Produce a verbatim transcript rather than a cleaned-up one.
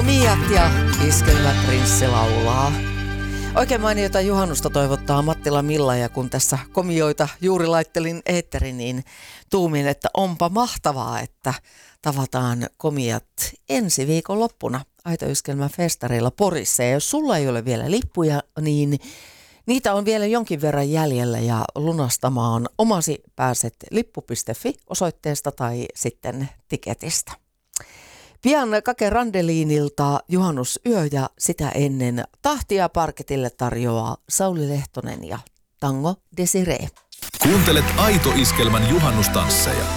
Komiat ja Iskelmäprinssi laulaa. Oikein mainiota juhannusta toivottaa Mattila Milla, ja kun tässä komioita juuri laittelin eetteri, niin tuumin, että onpa mahtavaa, että tavataan komiat ensi viikon loppuna Aito Iskelmän festareilla Porissa. Ja jos sulla ei ole vielä lippuja, niin niitä on vielä jonkin verran jäljellä, ja lunastamaan omasi pääset lippu piste fi osoitteesta tai sitten tiketistä. Pian Kake Randeliinilta juhannusyö, ja sitä ennen tahtia parketille tarjoaa Sauli Lehtonen ja Tango Desiree. Kuuntelet Aito Iskelmän juhannustansseja.